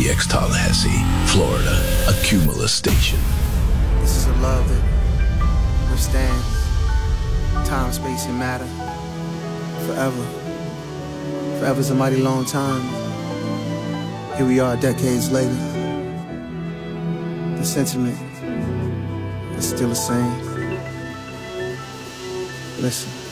KPX Tallahassee, Florida, a Cumulus station. This is a love that withstands time, space, and matter forever. Forever's a mighty long time. Here we are decades later. The sentiment is still the same. Listen.